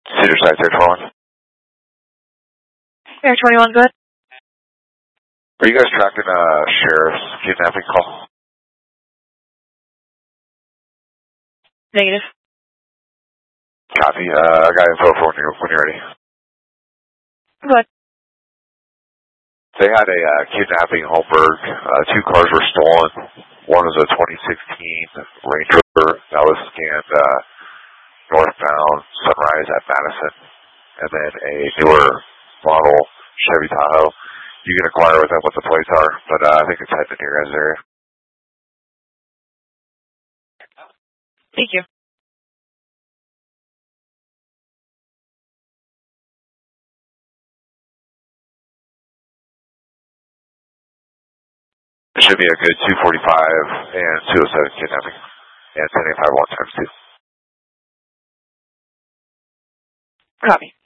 Cedar Side, Air 21. Air 21, good. Are you guys tracking sheriff's kidnapping call? Negative. Copy. I got info for when you're ready. Good. They had a kidnapping in Holmberg. 2 cars were stolen. One was a 2016 Range Rover that was scanned northbound Sunrise at Madison, and then a newer model Chevy Tahoe. You can inquire with them what the plates are, but I think it's heading in your guys' area. Thank you. It should be a good 245 and 207 kidnapping, and 1085 1 times 2. Copy.